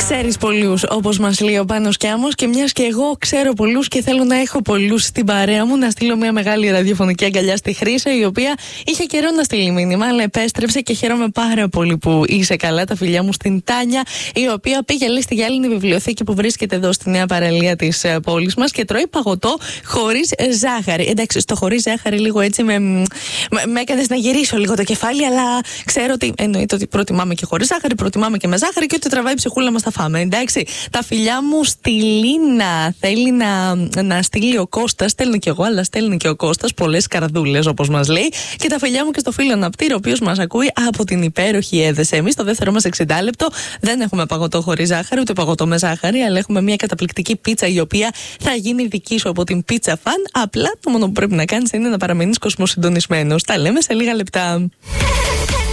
Ξέρεις πολλούς, όπως μας λέει ο Πάνος Κιάμος, και μιας και εγώ ξέρω πολλούς και θέλω να έχω πολλούς στην παρέα μου, να στείλω μια μεγάλη ραδιοφωνική αγκαλιά στη Χρύσα, η οποία είχε καιρό να στείλει μήνυμα, αλλά επέστρεψε και χαίρομαι πάρα πολύ που είσαι καλά. Τα φιλιά μου στην Τάνια, η οποία πήγε λέει στη Γυάλινη Βιβλιοθήκη που βρίσκεται εδώ στη νέα παραλία της πόλης μας και τρώει παγωτό χωρίς ζάχαρη. Εντάξει, στο χωρίς ζάχαρη λίγο έτσι με έκανες να γυρίσω λίγο το κεφάλι, αλλά ξέρω ότι εννοείται ότι προτιμάμε και χωρίς ζάχαρη, προτιμάμε και με ζάχαρη και ότι τραβάει η ψυχούλα μας θα φάμε. Εντάξει, τα φιλιά μου στη Λίνα. Θέλει να στείλει ο Κώστας. Στέλνω κι εγώ, αλλά στέλνει και ο Κώστας. Πολλές καρδούλες, όπως μας λέει. Και τα φιλιά μου και στο φίλο Ναπτήρο, ο οποίος μας ακούει από την υπέροχη Έδεσα. Εμείς το δεύτερο μας 60 λεπτό δεν έχουμε παγωτό χωρίς ζάχαρη, ούτε παγωτό με ζάχαρη, αλλά έχουμε μια καταπληκτική πίτσα η οποία θα γίνει δική σου από την Pizza Fan. Απλά το μόνο που πρέπει να κάνεις είναι να παραμείνεις κοσμοσυντονισμένος. Τα λέμε σε λίγα λεπτά.